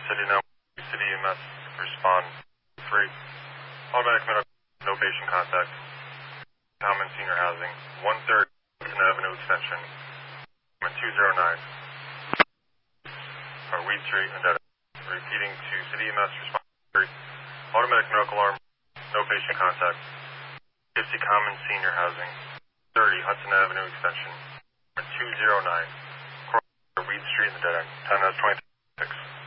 City now. City EMS respond 3. Automatic medical, no patient contact. Common senior housing, 130 Hudson Avenue extension, 209. Weed Street and Dead End. Repeating to City EMS respond 3. Automatic medical alarm, no patient contact. Gypsy Common senior housing, 30 Hudson Avenue extension, 209. Weed Street and Dead End, 10 26.